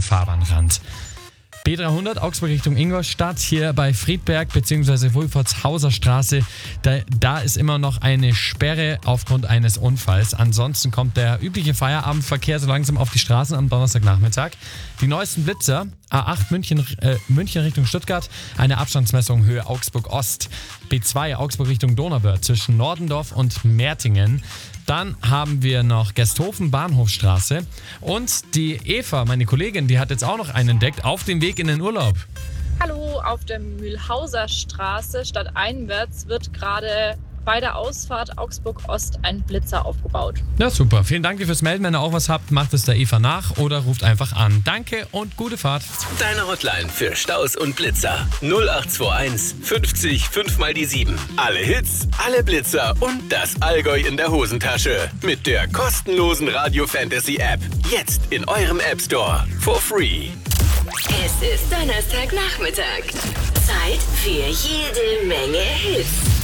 Fahrbahnrand. B300 Augsburg Richtung Ingolstadt, hier bei Friedberg bzw. Wulfortshauser Straße. Da ist immer noch eine Sperre aufgrund eines Unfalls. Ansonsten kommt der übliche Feierabendverkehr so langsam auf die Straßen am Donnerstagnachmittag. Die neuesten Blitzer, A8 München Richtung Stuttgart, eine Abstandsmessung Höhe Augsburg Ost. B2 Augsburg Richtung Donauwörth zwischen Nordendorf und Mertingen. Dann haben wir noch Gesthofen Bahnhofstraße und die Eva, meine Kollegin, die hat jetzt auch noch einen entdeckt auf dem Weg in den Urlaub. Hallo, auf der Mühlhauser Straße stadteinwärts wird gerade bei der Ausfahrt Augsburg Ost ein Blitzer aufgebaut. Na super, vielen Dank fürs Melden. Wenn ihr auch was habt, macht es der Eva nach oder ruft einfach an. Danke und gute Fahrt. Deine Hotline für Staus und Blitzer 0821 50 5 mal die 7. Alle Hits, alle Blitzer und das Allgäu in der Hosentasche. Mit der kostenlosen Radio Fantasy App. Jetzt in eurem App Store. For free. Es ist Donnerstagnachmittag. Zeit für jede Menge Hits.